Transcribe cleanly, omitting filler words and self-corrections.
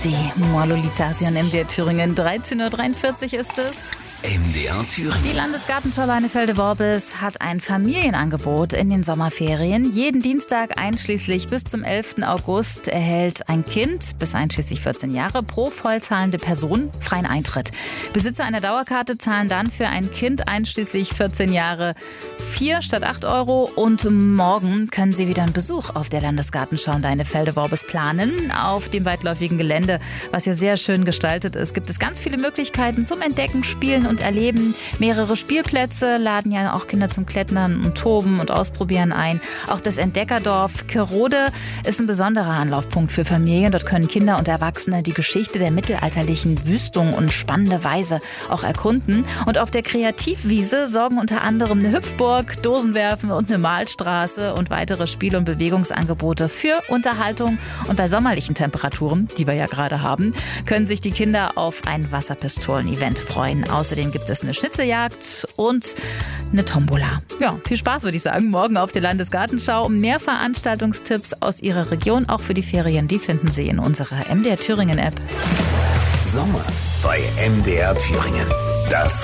Die Lolita in MDR Thüringen, 13.43 Uhr ist es. MDR Thüringen. Die Landesgartenschau Leinefelde-Worbis hat ein Familienangebot in den Sommerferien. Jeden Dienstag einschließlich bis zum 11. August erhält ein Kind bis einschließlich 14 Jahre pro vollzahlende Person freien Eintritt. Besitzer einer Dauerkarte zahlen dann für ein Kind einschließlich 14 Jahre 4 statt 8 Euro. Und morgen können Sie wieder einen Besuch auf der Landesgartenschau Leinefelde-Worbis planen. Auf dem weitläufigen Gelände, was ja sehr schön gestaltet ist, gibt es ganz viele Möglichkeiten zum Entdecken, Spielen und Erleben. Mehrere Spielplätze laden ja auch Kinder zum Klettern und Toben und Ausprobieren ein. Auch das Entdeckerdorf Kerode ist ein besonderer Anlaufpunkt für Familien. Dort können Kinder und Erwachsene die Geschichte der mittelalterlichen Wüstung und spannende Weise auch erkunden. Und auf der Kreativwiese sorgen unter anderem eine Hüpfburg, Dosenwerfen und eine Malstraße und weitere Spiel- und Bewegungsangebote für Unterhaltung. Und bei sommerlichen Temperaturen, die wir ja gerade haben, können sich die Kinder auf ein Wasserpistolen-Event freuen. Außerdem gibt es eine Schnitzeljagd und eine Tombola. Ja, viel Spaß, würde ich sagen, morgen auf der Landesgartenschau. Mehr Veranstaltungstipps aus Ihrer Region, auch für die Ferien, die finden Sie in unserer MDR Thüringen App. Sommer bei MDR Thüringen. Das